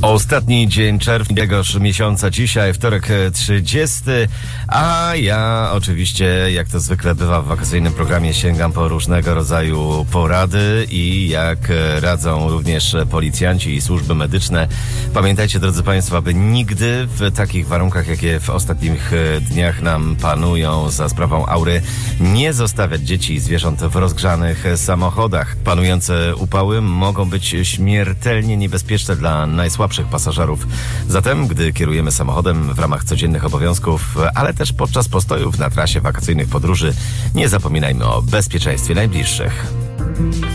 Ostatni dzień czerwca tegoż miesiąca, dzisiaj wtorek 30, a ja oczywiście, jak to zwykle bywa w wakacyjnym programie, sięgam po różnego rodzaju porady i jak radzą również policjanci i służby medyczne. Pamiętajcie, drodzy Państwo, aby nigdy w takich warunkach, jakie w ostatnich dniach nam panują za sprawą aury, nie zostawiać dzieci i zwierząt w rozgrzanych samochodach. Panujące upały mogą być śmiertelnie niebezpieczne dla najsłabszych pasażerów. Zatem, gdy kierujemy samochodem w ramach codziennych obowiązków, ale też podczas postojów na trasie wakacyjnych podróży, nie zapominajmy o bezpieczeństwie najbliższych.